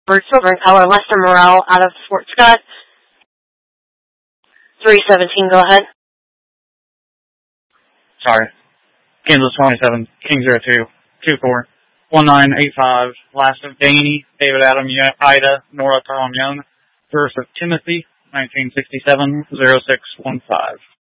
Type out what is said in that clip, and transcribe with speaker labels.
Speaker 1: For Silver and Color, Lester Morrell out of Fort Scott. 317, go ahead.
Speaker 2: Sorry. Kansas 27, King 02, 24, 1985, last of Danny, David Adam, Ida, Nora Tom Young, first of Timothy, 1967, 0615.